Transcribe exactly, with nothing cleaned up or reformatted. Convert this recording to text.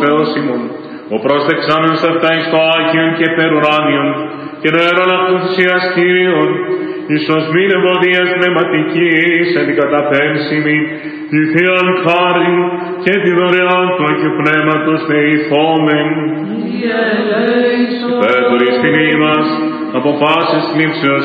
Θεός ημών, ο πρόσδεξάμενος αυτά εις το Άγιον και περουράνιον, και νερόν αυτού θυσιαστήριον, εις ως μην ευωδίας πνευματικής αντικαταπέμψιμη, τη Θείαν χάριν και τη δωρεάν του Αγίου Πνεύματος δεηθόμεν. Πέτωρ εις την ημάς, αποφάσεις λήψεως